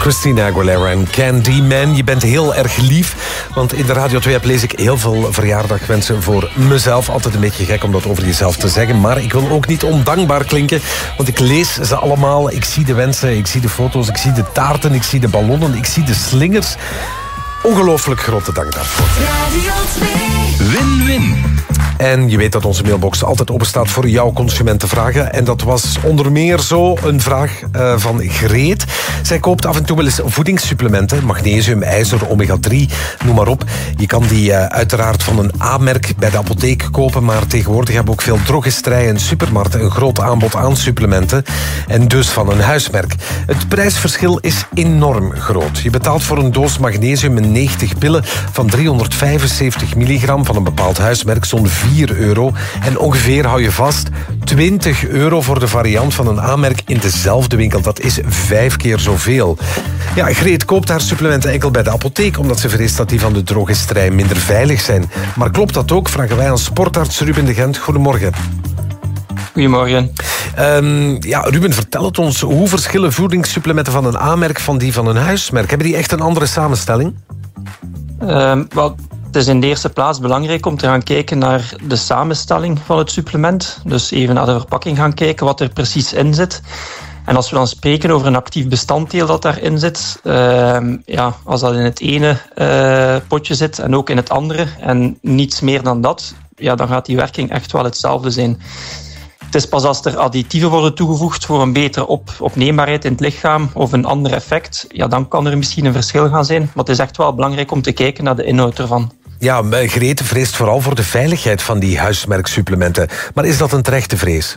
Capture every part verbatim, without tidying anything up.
Christina Aguilera en Candyman. Je bent heel erg lief, want in de Radio twee-app lees ik heel veel verjaardagwensen voor mezelf. Altijd een beetje gek om dat over jezelf te zeggen, maar ik wil ook niet ondankbaar klinken, want ik lees ze allemaal. Ik zie de wensen, ik zie de foto's, ik zie de taarten, ik zie de ballonnen, ik zie de slingers. Ongelooflijk grote dank daarvoor. Radio twee. Win-win. En je weet dat onze mailbox altijd open staat voor jouw consumentenvragen. En dat was onder meer zo een vraag uh, van Greet. Zij koopt af en toe wel eens voedingssupplementen. Magnesium, ijzer, omega drie, noem maar op. Je kan die uh, uiteraard van een A-merk bij de apotheek kopen. Maar tegenwoordig hebben ook veel drogisterij en supermarkten een groot aanbod aan supplementen. En dus van een huismerk. Het prijsverschil is enorm groot. Je betaalt voor een doos magnesium en negentig pillen van driehonderdvijfenzeventig milligram van een bepaald huismerk zo'n vier euro. En ongeveer, hou je vast, twintig euro voor de variant van een A-merk in dezelfde winkel. Dat is vijf keer zoveel. Ja, Greet koopt haar supplementen enkel bij de apotheek, omdat ze vreest dat die van de drogisterij minder veilig zijn. Maar klopt dat ook? Vragen wij aan sportarts Ruben de Gent. Goedemorgen. Goedemorgen. Um, ja, Ruben, vertel het ons. Hoe verschillen voedingssupplementen van een A-merk van die van een huismerk? Hebben die echt een andere samenstelling? Um, wel, het is in de eerste plaats belangrijk om te gaan kijken naar de samenstelling van het supplement. Dus even naar de verpakking gaan kijken wat er precies in zit. En als we dan spreken over een actief bestanddeel dat daarin zit, uh, ja, als dat in het ene uh, potje zit en ook in het andere en niets meer dan dat, ja, dan gaat die werking echt wel hetzelfde zijn. Het is pas als er additieven worden toegevoegd voor een betere op, opneembaarheid in het lichaam of een ander effect, ja, dan kan er misschien een verschil gaan zijn. Maar het is echt wel belangrijk om te kijken naar de inhoud ervan. Ja, Greet vreest vooral voor de veiligheid van die huismerksupplementen. Maar is dat een terechte vrees?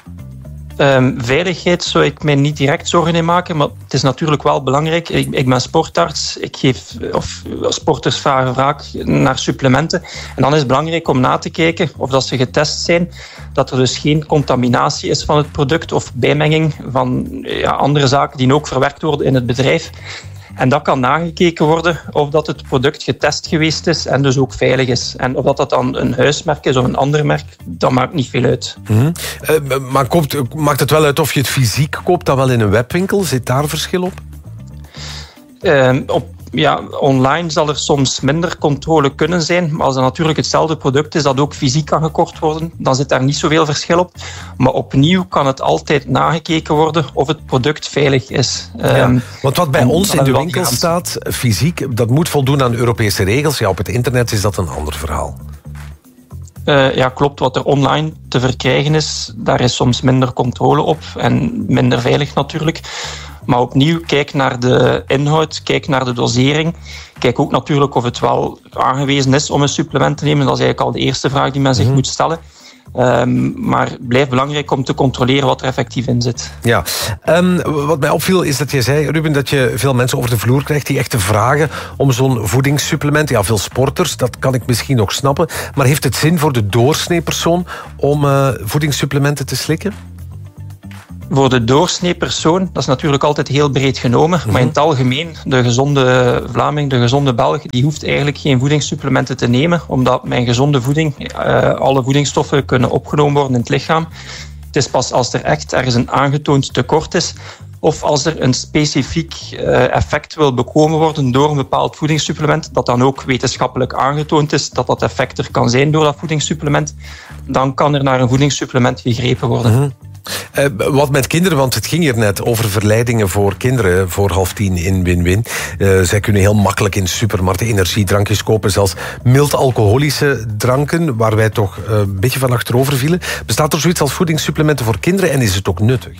Um, veiligheid zou ik mij niet direct zorgen in maken, maar het is natuurlijk wel belangrijk. Ik, ik ben sportarts, ik geef, of sporters vragen vaak naar supplementen. En dan is het belangrijk om na te kijken of dat ze getest zijn, dat er dus geen contaminatie is van het product of bijmenging van ja, andere zaken die ook verwerkt worden in het bedrijf. En dat kan nagekeken worden of dat het product getest geweest is en dus ook veilig is. En of dat, dat dan een huismerk is of een ander merk, dat maakt niet veel uit. Mm-hmm. Uh, maar koopt, maakt het wel uit of je het fysiek koopt dan wel in een webwinkel? Zit daar verschil op? Uh, op Ja, online zal er soms minder controle kunnen zijn. Maar als het natuurlijk hetzelfde product is dat ook fysiek kan gekocht worden, dan zit daar niet zoveel verschil op. Maar opnieuw kan het altijd nagekeken worden of het product veilig is. Ja, um, want wat bij en, ons in de winkel gaan... staat, fysiek, dat moet voldoen aan Europese regels. Ja, op het internet is dat een ander verhaal. Uh, ja, klopt. Wat er online te verkrijgen is, daar is soms minder controle op en minder veilig natuurlijk. Maar opnieuw, kijk naar de inhoud, kijk naar de dosering. Kijk ook natuurlijk of het wel aangewezen is om een supplement te nemen. Dat is eigenlijk al de eerste vraag die men zich mm-hmm. moet stellen. Um, maar het blijft belangrijk om te controleren wat er effectief in zit. Ja, um, wat mij opviel is dat je zei, Ruben, dat je veel mensen over de vloer krijgt die echt vragen om zo'n voedingssupplement. Ja, veel sporters, dat kan ik misschien nog snappen. Maar heeft het zin voor de doorsneepersoon om uh, voedingssupplementen te slikken? Voor de doorsnee persoon, dat is natuurlijk altijd heel breed genomen, mm-hmm. maar in het algemeen, de gezonde Vlaming, de gezonde Belg, die hoeft eigenlijk geen voedingssupplementen te nemen, omdat met gezonde voeding uh, alle voedingsstoffen kunnen opgenomen worden in het lichaam. Het is pas als er echt ergens een aangetoond tekort is, of als er een specifiek uh, effect wil bekomen worden door een bepaald voedingssupplement, dat dan ook wetenschappelijk aangetoond is dat dat effect er kan zijn door dat voedingssupplement, dan kan er naar een voedingssupplement gegrepen worden. Mm-hmm. Uh, wat met kinderen, want het ging hier net over verleidingen voor kinderen voor half tien in Win-Win. Uh, zij kunnen heel makkelijk in supermarkten energiedrankjes kopen, zelfs mild alcoholische dranken, waar wij toch uh, een beetje van achterover vielen. Bestaat er zoiets als voedingssupplementen voor kinderen en is het ook nuttig?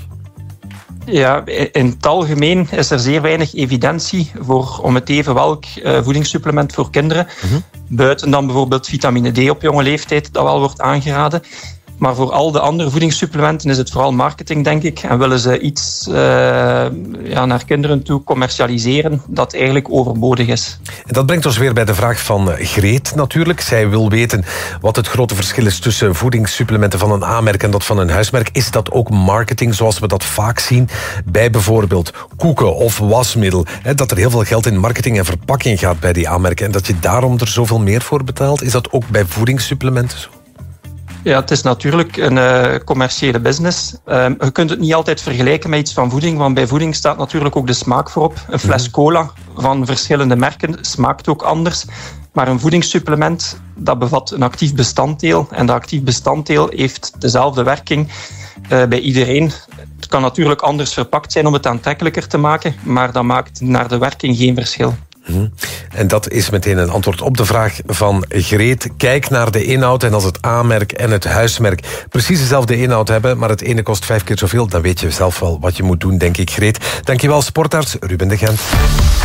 Ja, in het algemeen is er zeer weinig evidentie voor om het even welk uh, voedingssupplement voor kinderen. Mm-hmm. Buiten dan bijvoorbeeld vitamine D op jonge leeftijd, dat wel wordt aangeraden. Maar voor al de andere voedingssupplementen is het vooral marketing, denk ik. En willen ze iets uh, ja, naar kinderen toe commercialiseren dat eigenlijk overbodig is. En dat brengt ons weer bij de vraag van Greet natuurlijk. Zij wil weten wat het grote verschil is tussen voedingssupplementen van een A-merk en dat van een huismerk. Is dat ook marketing zoals we dat vaak zien bij bijvoorbeeld koeken of wasmiddel? Hè, dat er heel veel geld in marketing en verpakking gaat bij die A-merken en dat je daarom er zoveel meer voor betaalt. Is dat ook bij voedingssupplementen zo? Ja, het is natuurlijk een uh, commerciële business. Uh, je kunt het niet altijd vergelijken met iets van voeding, want bij voeding staat natuurlijk ook de smaak voorop. Een fles cola van verschillende merken smaakt ook anders. Maar een voedingssupplement, dat bevat een actief bestanddeel. En dat actief bestanddeel heeft dezelfde werking uh, bij iedereen. Het kan natuurlijk anders verpakt zijn om het aantrekkelijker te maken, maar dat maakt naar de werking geen verschil. Hmm. En dat is meteen een antwoord op de vraag van Greet. Kijk naar de inhoud en als het A-merk en het huismerk precies dezelfde inhoud hebben, maar het ene kost vijf keer zoveel, dan weet je zelf wel wat je moet doen, denk ik, Greet. Dankjewel, sportarts Ruben de Gent.